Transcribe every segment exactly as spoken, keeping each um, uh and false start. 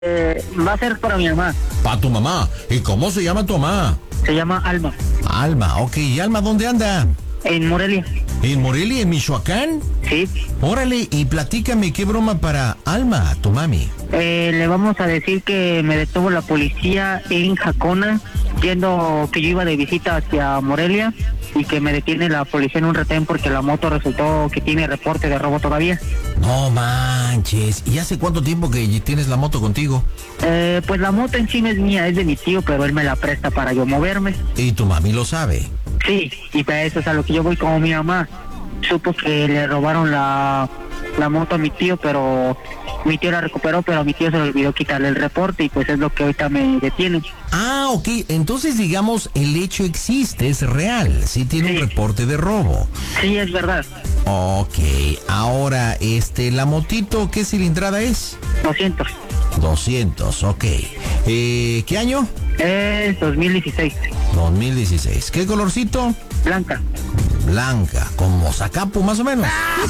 Eh, va a ser para mi mamá. ¿Para tu mamá? ¿Y cómo se llama tu mamá? Se llama Alma. Alma, ok. ¿Y Alma dónde anda? En Morelia. ¿En Morelia, en Michoacán? Sí. Órale, y platícame, ¿qué broma para Alma, tu mami? Eh, le vamos a decir que me detuvo la policía en Jacona, yendo que yo iba de visita hacia Morelia, y que me detiene la policía en un retén porque la moto resultó que tiene reporte de robo todavía. No manches. ¿Y hace cuánto tiempo que tienes la moto contigo? Eh, pues la moto en sí no es mía, es de mi tío, pero él me la presta para yo moverme. ¿Y tu mami lo sabe? Sí, y para eso es a lo que yo voy. Como mi mamá supo que le robaron la, la moto a mi tío, pero mi tío la recuperó, pero a mi tío se le olvidó quitarle el reporte y pues es lo que ahorita me detiene. Ah, ok. Entonces, digamos, el hecho existe, es real. Sí tiene Sí. un reporte de robo. Sí, es verdad. Ok. Ahora, este, la motito, ¿qué cilindrada es? doscientos. doscientos, ok. Eh, ¿Qué año? Es dos mil dieciséis. dos mil dieciséis. ¿Qué colorcito? Blanca. Blanca, como Zacapu más o menos.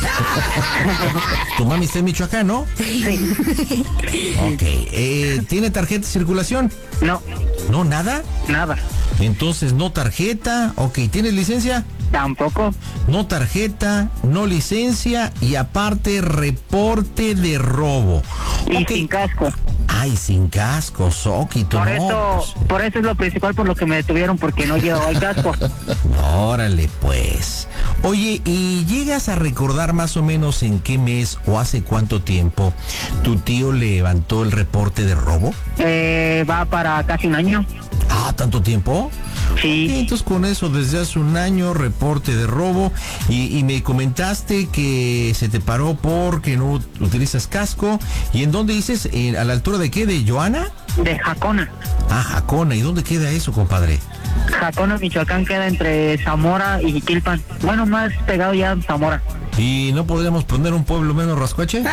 Tu mami está en Michoacán, ¿no? Sí. Ok. Eh, ¿Tiene tarjeta de circulación? No, ¿No, nada? nada. Entonces, no tarjeta. Ok, ¿tienes licencia? Tampoco. No tarjeta, no licencia y aparte reporte de robo. Y Ok. sin casco. Ay, sin casco, Soquito. Por no, eso, pues. por eso es lo principal por lo que me detuvieron, porque no llevaba el casco. Órale, pues. Oye, ¿y llegas a recordar más o menos en qué mes o hace cuánto tiempo tu tío levantó el reporte de robo? Eh, va para casi un año. Ah, ¿tanto tiempo? Sí. Ok, entonces con eso, desde hace un año, reporte de robo, y, y me comentaste que se te paró porque no utilizas casco. ¿Y en dónde dices? ¿En- ¿A la altura de qué? ¿De Joana? De Jacona. Ah, Jacona. ¿Y dónde queda eso, compadre? Jacona, Michoacán, queda entre Zamora y Jiquilpan. Bueno, más pegado ya a Zamora. ¿Y no podríamos poner un pueblo menos rascuache?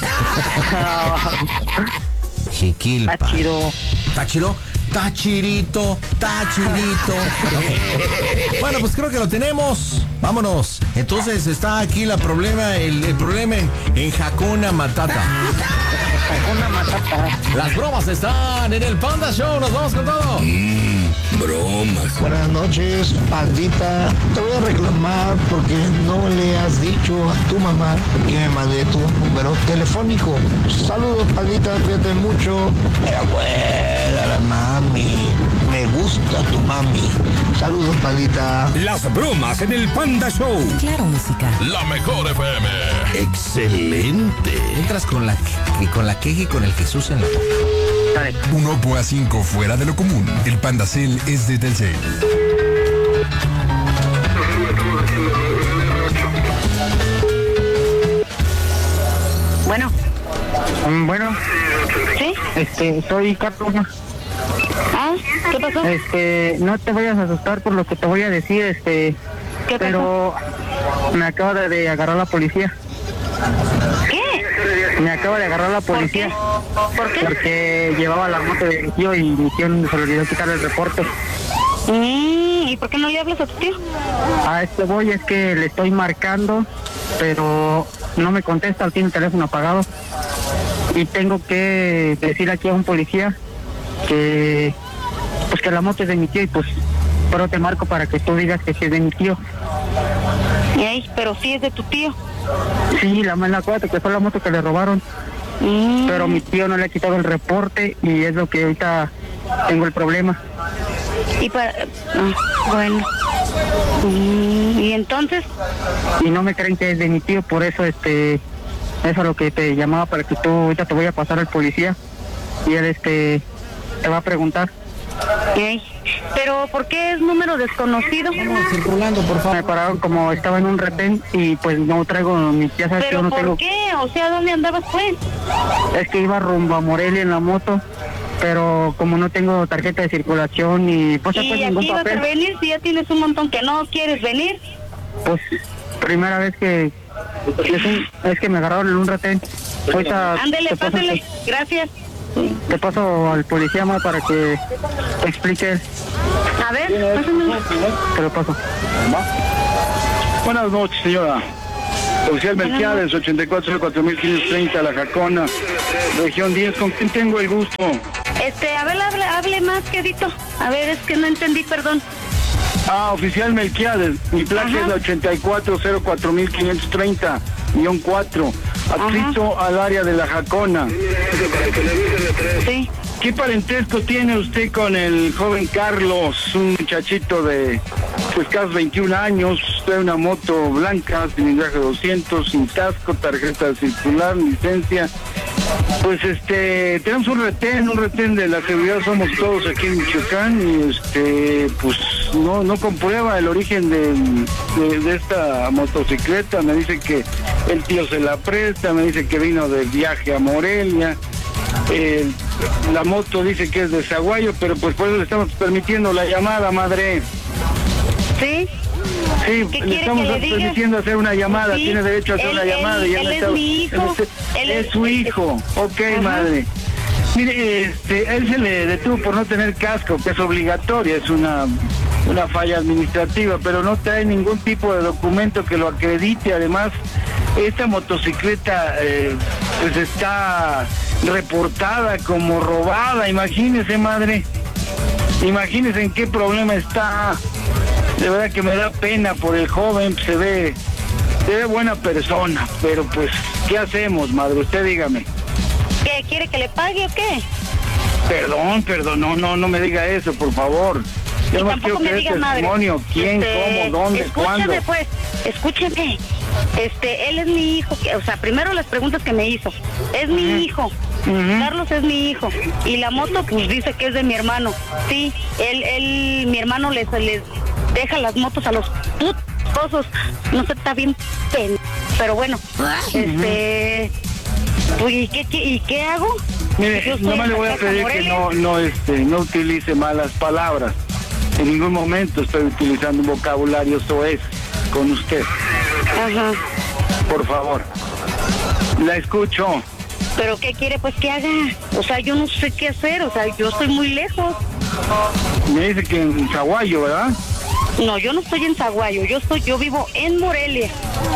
Jiquilpan. Está chido. ¿Está chido? Está chirito, está chirito. Bueno, pues creo que lo tenemos. Vámonos. Entonces está aquí la problema, el, el problema en, en Jacona Matata. Jacona, Matata. Las bromas están en el Panda Show. Nos vamos con todo. Bromas. Buenas noches, pandita. Te voy a reclamar porque no le has dicho a tu mamá que me mandé tu número telefónico. Saludos, pandita, cuídate mucho. Pero abuela, la mami. Me gusta tu mami. Saludos, pandita. Las bromas en el Panda Show. Claro, música. La mejor F M. Excelente. Entras con la, que- con la queja y con el Jesús en la boca. Dale. Un Oppo A cinco fuera de lo común. El Pandacel es de Telcel. Bueno, Mm, Bueno, ¿sí? este, soy Carlos. ¿Ah? ¿Qué pasó? Este, no te vayas a asustar por lo que te voy a decir, este, ¿Qué pero me acaba de, de agarrar la policía. ¿Qué? Me acaba de agarrar la ¿Por policía. qué? ¿Por qué? Porque llevaba la moto de mi tío y mi tío se le olvidó quitar el reporte. Mm, ¿y por qué no le hablas a tu tío? A este voy, es que le estoy marcando, pero no me contesta, tiene el teléfono apagado. Y tengo que decir aquí a un policía que pues que la moto es de mi tío y pues pero te marco para que tú digas que sí es de mi tío. Ey, pero sí es de tu tío. Sí, la mala cuatro, que fue la moto que le robaron, Mm, pero mi tío no le ha quitado el reporte y es lo que ahorita tengo el problema. y para... ah, bueno. Mm, ¿y entonces? Y no me creen que es de mi tío, por eso este eso es lo que te llamaba para que tú ahorita te voy a pasar al policía y él este te va a preguntar. Ey, pero ¿por qué es número desconocido? Circulando, por favor. Me pararon como estaba en un retén y pues no traigo mi, ya sabes que yo ¿Pero no por tengo. qué? O sea, ¿dónde andabas pues? Es que iba rumbo a Morelia en la moto, pero como no tengo tarjeta de circulación y pues, ¿Y pues aquí ningún ibas a papel, venir si ya tienes un montón que no quieres venir? pues primera vez que es, un- es que me agarraron en un retén. Ahorita Ándele, te paso- pásele. Gracias. Te paso al policía más para que te explique él. A ver, pásamelo. Te lo paso. Buenas noches, señora. Oficial Melquiades, ochenta y cuatro cero cuatro mil quinientos treinta, La Jacona, región diez. ¿Con quién tengo el gusto? Este, a ver, hable, hable más, quedito. A ver, es que no entendí, perdón. Ah, oficial Melquiades, mi placa Ajá. es la ochenta y cuatro cero cuatro mil quinientos treinta, guión cuatro, adscrito al área de La Jacona. Sí. ¿Qué parentesco tiene usted con el joven Carlos, un muchachito de pues casi veintiún años, trae una moto blanca, cilindraje doscientos, sin casco, tarjeta circular, licencia? Pues este, tenemos un retén, un retén de la seguridad, somos todos aquí en Michoacán, y este, pues no no comprueba el origen de, de, de esta motocicleta. Me dice que el tío se la presta, me dice que vino de viaje a Morelia. Eh, la moto dice que es de Zaguayo, pero pues por eso le estamos permitiendo la llamada, madre. ¿Sí? Sí, ¿Qué le quiere estamos que le diga? permitiendo hacer una llamada, Sí, tiene derecho a hacer él- una él- llamada. Y ya él me es está- mi hijo, él es es- su hijo, ok, Ajá. madre. Mire, este, él se le detuvo por no tener casco, que es obligatorio, es una, una falla administrativa, pero no trae ningún tipo de documento que lo acredite. Además, esta motocicleta eh, pues está reportada como robada, imagínese, madre. Imagínese en qué problema está. De verdad que me da pena por el joven, se ve, se ve buena persona, pero pues, ¿qué hacemos, madre? Usted dígame. ¿Qué, quiere que le pague o qué? Perdón, perdón, no, no, no me diga eso, por favor. Yo Y no tampoco quiero me que dé diga madre. testimonio. ¿Quién, Este, cómo, dónde, escúcheme, cuándo? pues, escúcheme. Este, él es mi hijo, que- o sea, primero las preguntas que me hizo. Es mi hijo. Ujú. Carlos es mi hijo. Y la moto, pues dice que es de mi hermano. Sí, él, él, mi hermano les, les deja las motos a los putosos. No sé, está bien pen... Pero bueno, este... Pues, ¿y qué, qué- ¿y qué hago? Mire, Yo estoy nomás en le voy a Zacatecas, pedir que Morelia. no, no, este, no utilice malas palabras. En ningún momento estoy utilizando un vocabulario soez con usted. Ajá. Por favor. La escucho. ¿Pero qué quiere pues que haga? O sea, yo no sé qué hacer, o sea, yo estoy muy lejos. Me dice que en Zaguayo, ¿verdad? No, yo no estoy en Zaguayo, yo estoy, yo vivo en Morelia.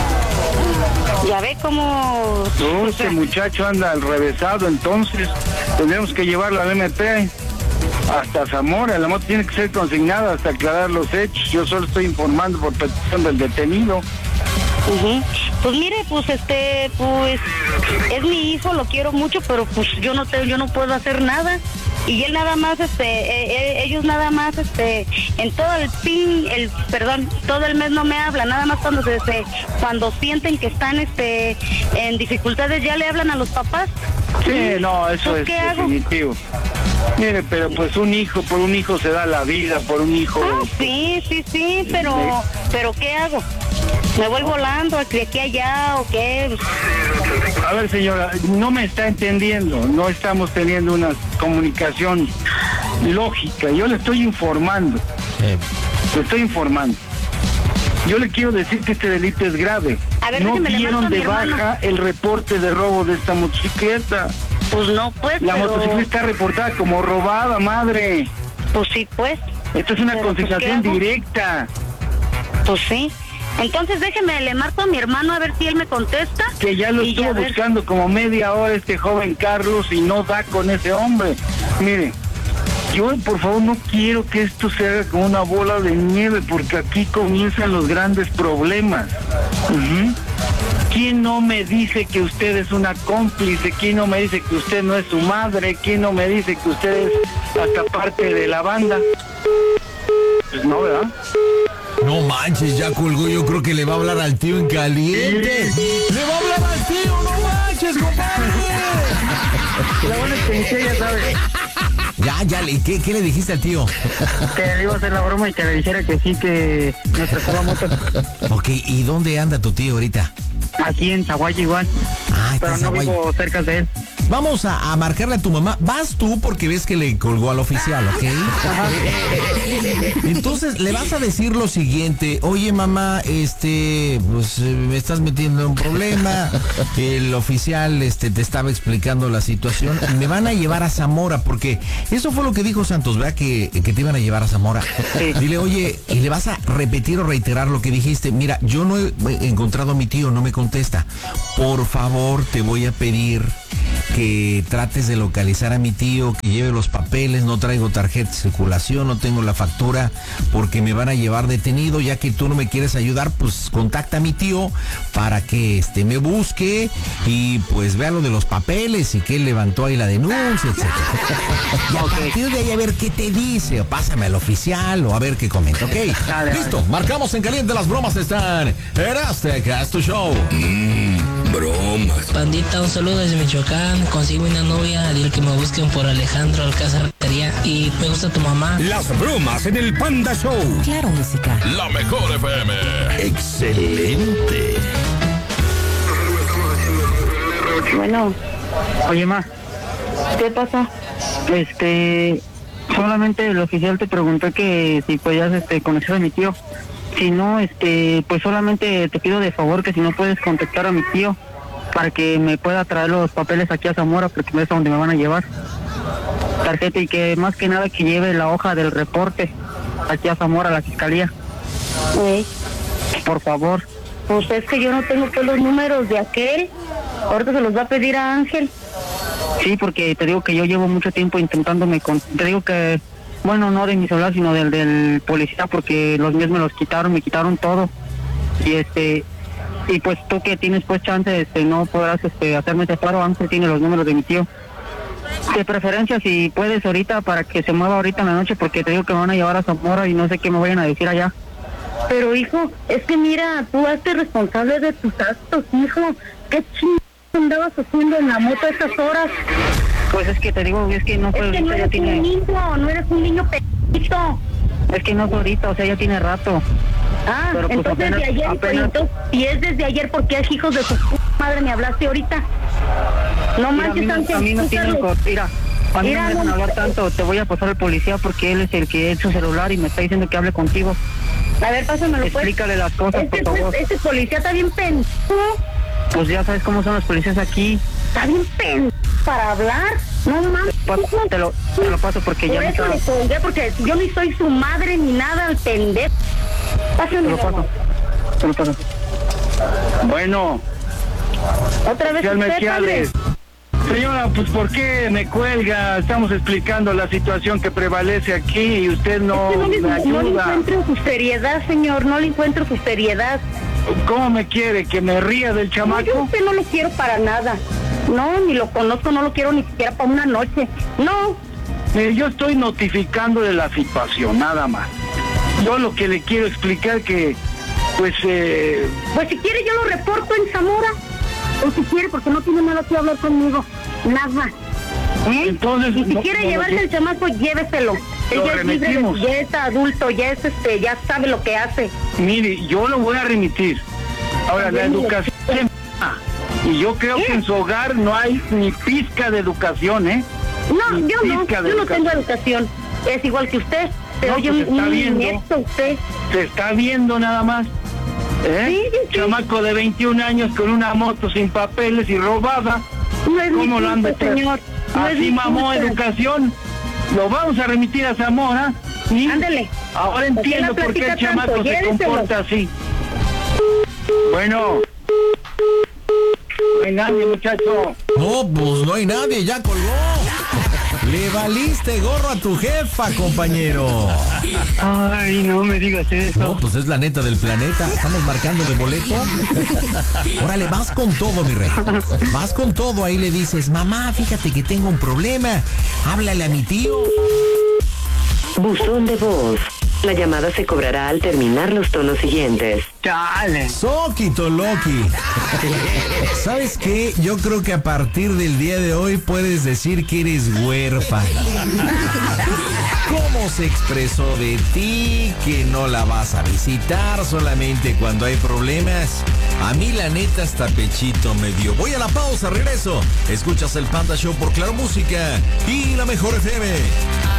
Ya ve cómo... No, o este sea, muchacho anda al revésado, entonces tendremos que llevarlo al M P hasta Zamora. La moto tiene que ser consignada hasta aclarar los hechos. Yo solo estoy informando por petición del detenido. ujú. Pues mire, pues este, pues es mi hijo, lo quiero mucho, pero pues yo no te, yo no puedo hacer nada. Y él nada más, este, eh, eh, ellos nada más, este, en todo el pin, el, perdón, todo el mes no me hablan, nada más cuando se, se- cuando sienten que están, este, en dificultades ya le hablan a los papás. Sí, no, eso Pues, es ¿qué hago? definitivo. Mire, pero pues un hijo, por un hijo se da la vida, por un hijo... Ah, sí, sí, sí, pero, pero ¿qué hago? ¿Me voy volando de aquí a allá o qué? A ver, señora, no me está entendiendo, no estamos teniendo una comunicación lógica. Yo le estoy informando, Eh, le estoy informando. Yo le quiero decir que este delito es grave. A ver, No déjeme, le dieron marco a mi de hermano. baja el reporte de robo de esta motocicleta. Pues no, pues, La pero... motocicleta está reportada como robada, madre. Pues sí, pues. Esto es una Pero, pues, consignación ¿qué hago? directa. Pues sí. Entonces déjeme, le marco a mi hermano a ver si él me contesta. Que ya lo y estuvo a ver. buscando como media hora este joven Carlos y no da con ese hombre. Mire, yo por favor no quiero que esto se haga como una bola de nieve, porque aquí comienzan los grandes problemas. Ujú. ¿Quién no me dice que usted es una cómplice? ¿Quién no me dice que usted no es su madre? ¿Quién no me dice que usted es hasta parte de la banda? Pues no, ¿verdad? no manches, ya colgó. Yo creo que le va a hablar al tío en caliente. ¡Le va a hablar al tío! ¡No manches, compadre! La buena experiencia, ya sabe. Ya, ya, le- ¿qué, ¿qué le dijiste al tío? Que le iba a hacer la broma y que le dijera que sí, que nos prestó la moto. Ok, ¿y dónde anda tu tío ahorita? Aquí en Zaguayo igual, Ah, está pero en no Zaguayo. vivo cerca de él. Vamos a, a marcarle a tu mamá. Vas tú porque ves que le colgó al oficial, ¿ok? Entonces le vas a decir lo siguiente: oye mamá, este, pues me estás metiendo en un problema. El oficial este, te estaba explicando la situación. Me van a llevar a Zamora, porque eso fue lo que dijo Santos, ¿verdad? Que, que te iban a llevar a Zamora. Sí. Dile, oye, y le vas a repetir o reiterar lo que dijiste. Mira, yo no he encontrado a mi tío, no me contesta. Por favor, te voy a pedir que trates de localizar a mi tío, que lleve los papeles. No traigo tarjeta de circulación, no tengo la factura, porque me van a llevar detenido. Ya que tú no me quieres ayudar, pues contacta a mi tío para que este me busque y pues vea lo de los papeles y que él levantó ahí la denuncia, etcétera. Y a partir de ahí a ver qué te dice, o pásame al oficial o a ver qué comenta, ¿ok? Dale, Listo, dale. marcamos en caliente, las bromas están en Azteca, es tu show. Mmm, bromas. Pandita, un saludo desde Michoacán. Consigo una novia, dile que me busquen por Alejandro Alcázar Rentería. Y me gusta tu mamá. Las bromas en el Panda Show. Claro, música. La mejor F M. Excelente. Bueno, Oye, ma, ¿qué pasa? este, solamente el oficial te preguntó que si podías este, conocer a mi tío. Si no, este, pues solamente te pido de favor que si no puedes contactar a mi tío para que me pueda traer los papeles aquí a Zamora, porque no es a donde me van a llevar. Tarjeta, y que más que nada que lleve la hoja del reporte aquí a Zamora, a la fiscalía. Sí. Por favor. Pues es que yo no tengo todos los números de aquel. Ahorita se los va a pedir a Ángel. Sí, porque te digo que yo llevo mucho tiempo intentándome con... Te digo que, bueno, no de mi celular, sino del del policía, porque los míos me los quitaron, me quitaron todo. Y este... Y pues tú que tienes pues chance, este, no podrás este, hacerme ese paro. Ángel tiene los números de mi tío. De preferencia, si puedes ahorita, para que se mueva ahorita en la noche, porque te digo que me van a llevar a Zamora y no sé qué me vayan a decir allá. Pero hijo, es que mira, tú hazte responsable de tus actos, hijo. ¿Qué chingados andabas haciendo en la moto a estas horas? Pues es que te digo, es que no Es fue que no ahorita, ya eres tiene... un niño, no eres un niño pequeñito. Es que no es ahorita, o sea, ya tiene rato. Ah, Pero, pues, entonces apenas- de ayer, apenas- entonces, si es desde ayer, ¿por qué hijos de su puta madre me hablaste ahorita? No Mira, a manches, mí, no- Ángel, a mí no tú tienen... sabes. co- Mira, a mí Mira, no me dejan no- hablar tanto. Te voy a pasar al policía porque él es el que es su celular y me está diciendo que hable contigo. A ver, pásamelo pues. Explícale las cosas, Este, por favor. pues, este policía está bien pendejo. Pues ya sabes cómo son los policías aquí. Está bien pendejo para hablar. No mames. Pa- Te lo, te lo paso porque Por ya me eso está... le colgué, porque yo ni soy su madre ni nada, al pendejo. Te Pásamelo. lo paso. Te lo paso. Bueno, Otra vez oficial usted, Melquiades. padre. Señora, pues ¿por qué me cuelga? Estamos explicando la situación que prevalece aquí y usted no Es que no, le, me no le ayuda. encuentro su seriedad, señor, no le encuentro su seriedad. ¿Cómo me quiere? ¿Que me ría del No, yo a chamaco? usted no lo quiero para nada. No, ni lo conozco, no lo quiero ni siquiera para una noche. No, Mire, yo estoy notificando de la situación, nada más. Yo lo que le quiero explicar que, pues, eh, pues si quiere yo lo reporto en Zamora. O si quiere, porque no tiene nada que hablar conmigo. Nada. ¿Eh? Entonces, y si no- quiere no, llevarse no, el chamaco, lléveselo. Él Lo ya es libre, de- remitimos. ya es adulto, ya es este, ya sabe lo que hace. mire, yo lo voy a remitir. Ahora, la Bien, educación se m- y yo creo ¿Qué? que en su hogar no hay ni pizca de educación, ¿eh? No, Ni yo no, pizca de yo no educación. tengo educación. Es igual que usted. Se No, oye pues un, está un viendo. inepto usted. Se está viendo nada más. ¿Eh? Sí, sí, sí. Chamaco de veintiún años con una moto sin papeles y robada. No es mi ¿Cómo lo anda, culpa, señor? No es Así mi mamó culpa. educación. Lo vamos a remitir a Zamora. Y Ándele. ahora ¿Por qué entiendo la por qué el platica chamaco tanto? se Lléveselo. comporta así. Bueno. No hay nadie, muchacho. No, pues no hay nadie, ya colgó. Le valiste gorro a tu jefa, compañero. Ay, no me digas eso. No, pues es la neta del planeta. Estamos marcando de boleto. Órale, vas con todo, mi rey. Vas con todo. Ahí le dices, mamá, fíjate que tengo un problema. Háblale a mi tío. Buzón de voz. La llamada se cobrará al terminar los tonos siguientes. Chale. Soquito Loki. ¿Sabes qué? Yo creo que a partir del día de hoy puedes decir que eres huérfana. ¿Cómo se expresó de ti? Que no la vas a visitar solamente cuando hay problemas. A mí la neta hasta pechito me dio. Voy a la pausa, regreso. Escuchas el Panda Show por Claro Música y la Mejor F M.